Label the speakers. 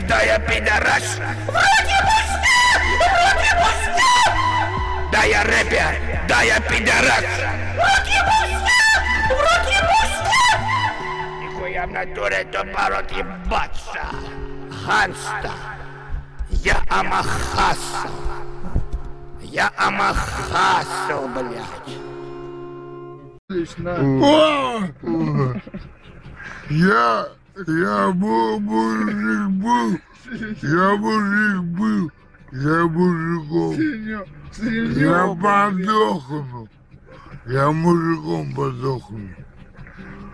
Speaker 1: да я пидорас. В руки пусти! В руки пусти! Да я рэпер, да я пидорас. В руки пусти! В руки пусти! Нихуя в натуре тупорот ебаться. Ганста. Я Амахасов. Я Амахасов, блядь.
Speaker 2: Я мужик был, я мужиком, я подохну, я мужиком подохну.